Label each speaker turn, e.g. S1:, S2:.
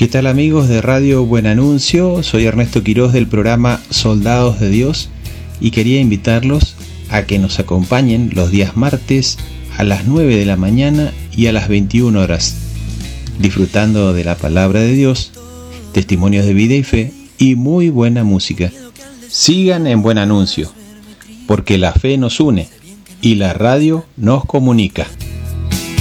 S1: ¿Qué tal amigos de Radio Buen Anuncio? Soy Ernesto Quiroz del programa Soldados de Dios y quería invitarlos a que nos acompañen los días martes a las 9 de la mañana y a las 21 horas, disfrutando de la palabra de Dios, testimonios de vida y fe y muy buena música. Sigan en Buen Anuncio, porque la fe nos une y la radio nos comunica.